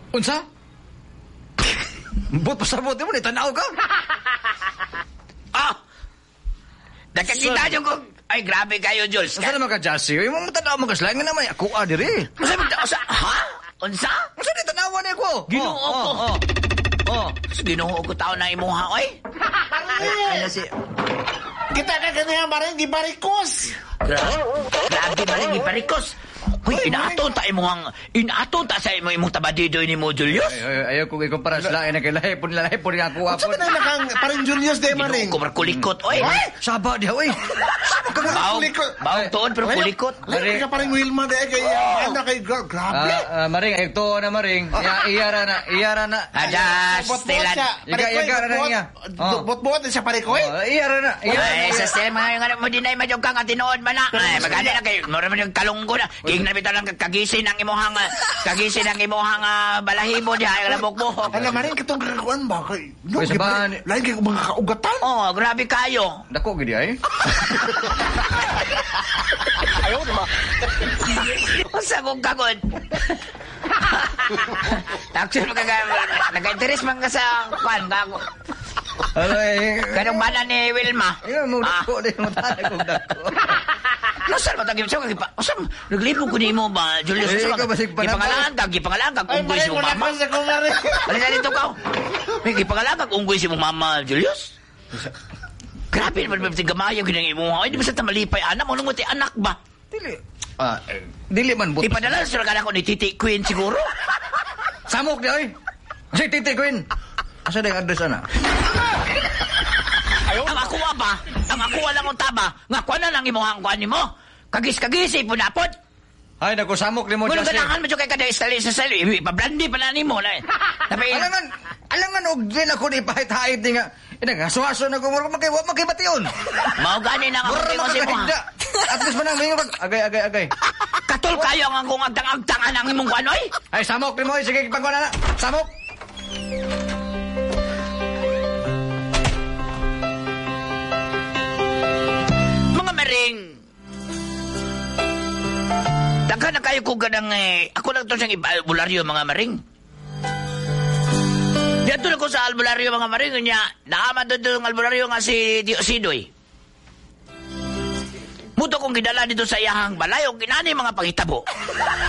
Unsa? But pasabot mo ni tanaw ka. Ah! Nakakita nyo kung... Ay, grabe kayo, Jules. Unsa naman ka, Jassy? Ay, mo tanaw mo kaslang nga naman ako diri. Unsa? Ha? Unsa? Unsa ni tanawan ni ko? Ginoo ko. Oh. Ginoo ko tao na imuha, oy. Ay, si... Kita ka ganyan, maring gibarikos. Grabe maling iparikos. Uy, inaaton ta sa imong tabadido ni mo, Julius. Ayaw kong ikumpara sa lain na kay lahi po nga ako. Unsa man na nakang paring Julius de maring? Ginoo ko markulikot, oy. Saba diha, oy. Baong tuon, pero kulikot. Ay, ka paring Wilma de kay anda kay grabe. Maring, ay to na maring. Iyara na. Adas, Stelan. Yaga na niya. Bot-bot siya parikoy. Iyara na. Ay, sa Stelan, mga yung mo din ay madyong kang atinood man na. Ay, maganda na kayo. Mura man yung kalunggo na. King na bitaw lang kagisin ang imuhang balahibo diha ay labok-bok. Alam maring kitong kakakuan ba kay. No, Uy, sabahan. lain kay mga kaugatan. Oh, grabe kayo. Dako gidi ay. Ayaw di ba? Unsa kong kagod? Takso nag-interest man ka sa kwan kako. Ay. Kanong bana ni Wilma. Ayaw mo dako di mo tanay kong dako. Nasaan matagim siya kagipa? Usam, naglibog ko ni mo ba, Julius? Eh, ikaw basig pa na- Gipangalangkag, Ay, unggoy si mong mama. Sa kumari. Alin na dito ka. May gipangalangkag, unggoy si mong mama, Julius. Grabe naman ba gamay yung ginang imuha. Ay, di ba sa tamalipay anak? Anong mo ti anak ba? Dili man but. Ipadala sa ka ko ni Titi Queen siguro. Samok di ay. Si Titi Queen. Asa day address ana? Ang akuha ba? Ang akuha lang ang taba. Nga kuha na lang imuhang kuha ni mo. Kagis-kagisi po napod. Ay naku samok ni mo Kung Jassy. ganahan mo dyan kay kada istali sa salo, ipablandi pa na ni mo. Alangan og din ako ni pahit-hait ni nga. Inagaso-aso na ko makibation. Mao gani na nga Mura mo si mo. At least manang mingo agay. Katol kayo ang kung agtang-agtangan ang imong kuanoy. Ay samok ni mo sige pagkuha na. Samok. Mga maring. Daghan na kayo kung ganang ako lang to siyang albularyo mga maring. Diyan na ko sa albularyo mga maring niya. Naaman doon yung albularyo nga si Diosidoy. Muto kong gidala dito sa iyahang balay o ginani mga pangitabo.